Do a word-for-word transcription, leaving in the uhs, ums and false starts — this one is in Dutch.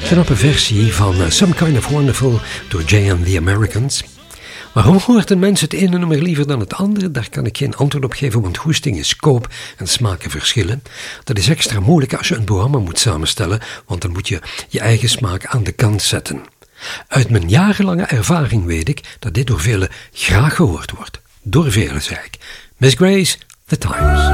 Knappe versie van uh, Some Kind of Wonderful door Jay and the Americans. Waarom hoort een mens het ene nummer liever dan het andere? Daar kan ik geen antwoord op geven, want goesting, scope en smaken verschillen. Dat is extra moeilijk als je een programma moet samenstellen, want dan moet je je eigen smaak aan de kant zetten. Uit mijn jarenlange ervaring weet ik dat dit door velen graag gehoord wordt. Door velen, zei ik. Miss Grace, The Times.